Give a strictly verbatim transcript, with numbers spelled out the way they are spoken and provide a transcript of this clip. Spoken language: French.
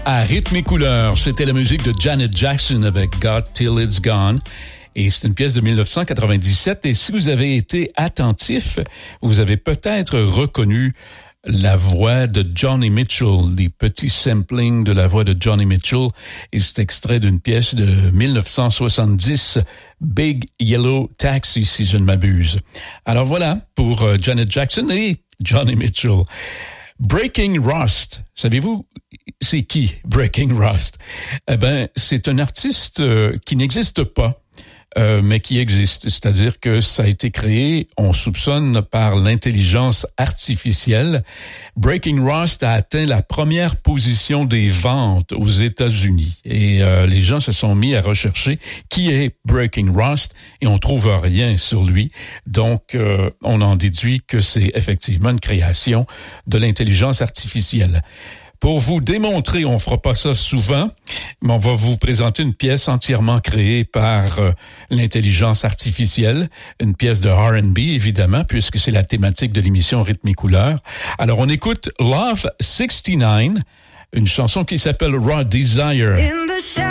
À rythme et couleur, c'était la musique de Janet Jackson avec Got Till It's Gone. Et c'est une pièce de dix-neuf cent quatre-vingt-dix-sept. Et si vous avez été attentif, vous avez peut-être reconnu la voix de Johnny Mitchell, des petits samplings de la voix de Johnny Mitchell. Et c'est extrait d'une pièce de dix-neuf cent soixante-dix, Big Yellow Taxi, si je ne m'abuse. Alors voilà pour euh, Janet Jackson et Johnny Mitchell. Breaking Rust, savez-vous, c'est qui Breaking Rust? Eh ben, c'est un artiste euh, qui n'existe pas, euh, mais qui existe. C'est-à-dire que ça a été créé, on soupçonne, par l'intelligence artificielle. Breaking Rust a atteint la première position des ventes aux États-Unis. Et euh, les gens se sont mis à rechercher qui est Breaking Rust et on trouve rien sur lui. Donc, euh, on en déduit que c'est effectivement une création de l'intelligence artificielle. Pour vous démontrer, on fera pas ça souvent, mais on va vous présenter une pièce entièrement créée par euh, l'intelligence artificielle, une pièce de R and B évidemment, puisque c'est la thématique de l'émission Rythme et Couleur. Alors on écoute Love soixante-neuf, une chanson qui s'appelle Raw Desire.